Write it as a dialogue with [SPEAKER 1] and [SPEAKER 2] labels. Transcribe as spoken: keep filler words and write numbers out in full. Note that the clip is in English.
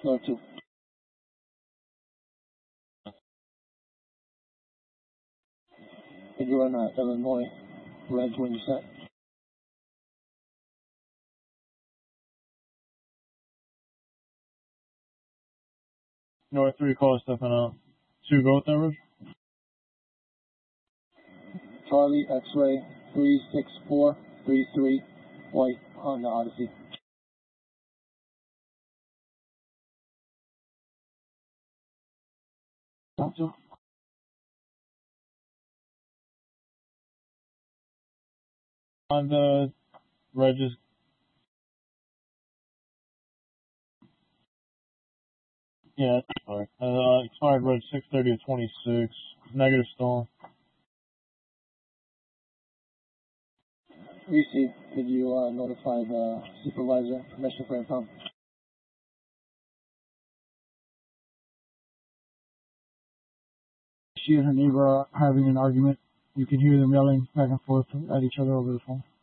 [SPEAKER 1] Floor two. Did you run uh, Illinois Reds when you set?
[SPEAKER 2] North three call stepping out. Two growth numbers.
[SPEAKER 1] Charlie X-ray three six four three three White Honda Odyssey. Doctor.
[SPEAKER 2] Honda Regis. Yeah, sorry. Uh, expired reg six thirty of twenty-six. Negative storm.
[SPEAKER 1] Received. Did you uh, notify the supervisor permission for impound?
[SPEAKER 3] She and her neighbor are having an argument. You can hear them yelling back and forth at each other over the phone.